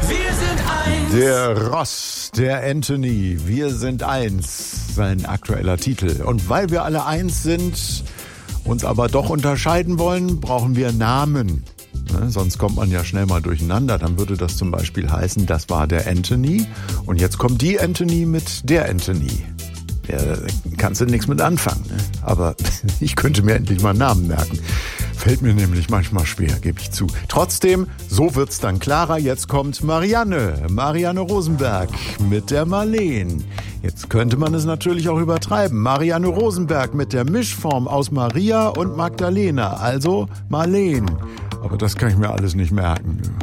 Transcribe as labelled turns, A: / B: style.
A: Wir sind eins.
B: Der Ross, der Anthony, wir sind eins, sein aktueller Titel. Und weil wir alle eins sind, uns aber doch unterscheiden wollen, brauchen wir Namen. Ne, sonst kommt man ja schnell mal durcheinander. Dann würde das zum Beispiel heißen, das war der Anthony und jetzt kommt die Anthony mit der Anthony. Ja, kannst du nichts mit anfangen. Ne? Aber ich könnte mir endlich mal einen Namen merken. Fällt mir nämlich manchmal schwer, gebe ich zu. Trotzdem, so wird's dann klarer. Jetzt kommt Marianne Rosenberg mit der Marleen. Jetzt könnte man es natürlich auch übertreiben. Marianne Rosenberg mit der Mischform aus Maria und Magdalena, also Marleen. Aber das kann ich mir alles nicht merken.